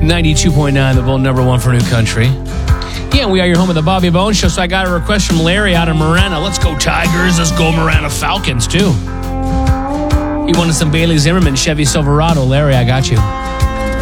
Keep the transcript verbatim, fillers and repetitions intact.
ninety-two point nine, the Bold number one for New Country. Yeah, we are your home of the Bobby Bones Show, so I got a request from Larry out of Marana. Let's go Tigers. Let's go Marana Falcons, too. He wanted some Bailey Zimmerman Chevy Silverado. Larry, I got you.